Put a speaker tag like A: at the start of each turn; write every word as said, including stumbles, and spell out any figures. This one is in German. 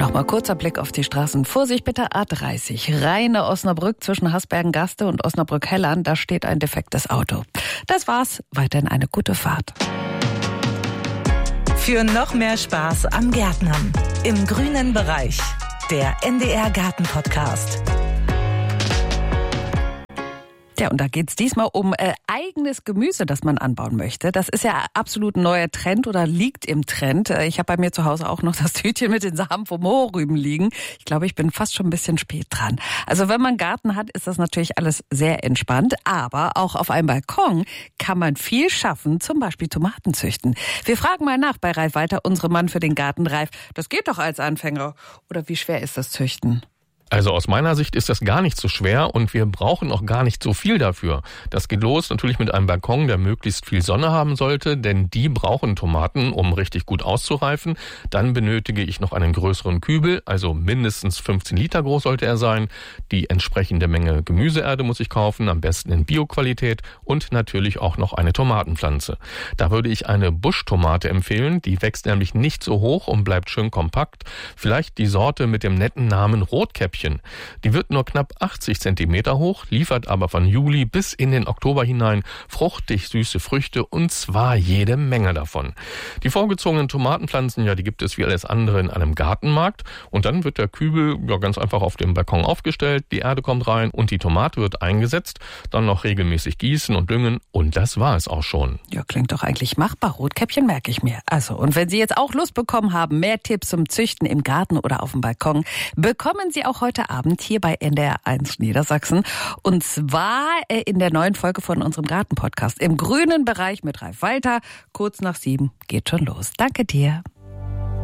A: Nochmal kurzer Blick auf die Straßen. Vorsicht bitte A dreißig. Rheine Osnabrück zwischen Hasbergen-Gaste und Osnabrück-Hellern. Da steht ein defektes Auto. Das war's. Weiterhin eine gute Fahrt.
B: Für noch mehr Spaß am Gärtnern. Im grünen Bereich. Der N D R Garten Podcast.
A: Ja, und da geht's diesmal um äh, eigenes Gemüse, das man anbauen möchte. Das ist ja absolut ein neuer Trend oder liegt im Trend. Äh, ich habe bei mir zu Hause auch noch das Tütchen mit den Samen vom Mohrrüben liegen. Ich glaube, ich bin fast schon ein bisschen spät dran. Also wenn man einen Garten hat, ist das natürlich alles sehr entspannt. Aber auch auf einem Balkon kann man viel schaffen, zum Beispiel Tomaten züchten. Wir fragen mal nach bei Ralf Walter, unserem Mann für den Garten. Ralf, das geht doch als Anfänger. Oder wie schwer ist das Züchten?
C: Also aus meiner Sicht ist das gar nicht so schwer und wir brauchen auch gar nicht so viel dafür. Das geht los natürlich mit einem Balkon, der möglichst viel Sonne haben sollte, denn die brauchen Tomaten, um richtig gut auszureifen. Dann benötige ich noch einen größeren Kübel, also mindestens fünfzehn Liter groß sollte er sein. Die entsprechende Menge Gemüseerde muss ich kaufen, am besten in Bio-Qualität und natürlich auch noch eine Tomatenpflanze. Da würde ich eine Buschtomate empfehlen, die wächst nämlich nicht so hoch und bleibt schön kompakt. Vielleicht die Sorte mit dem netten Namen Rotkäppchen. Die wird nur knapp achtzig Zentimeter hoch, liefert aber von Juli bis in den Oktober hinein fruchtig süße Früchte und zwar jede Menge davon. Die vorgezogenen Tomatenpflanzen, ja, die gibt es wie alles andere in einem Gartenmarkt und dann wird der Kübel ja ganz einfach auf dem Balkon aufgestellt, die Erde kommt rein und die Tomate wird eingesetzt, dann noch regelmäßig gießen und düngen und das war es auch schon.
A: Ja, klingt doch eigentlich machbar. Rotkäppchen merke ich mir. Also, und wenn Sie jetzt auch Lust bekommen haben, mehr Tipps zum Züchten im Garten oder auf dem Balkon, bekommen Sie auch heute Abend hier bei N D R eins Niedersachsen. Und zwar in der neuen Folge von unserem Garten-Podcast im grünen Bereich mit Ralf Walter. Kurz nach sieben geht schon los. Danke dir.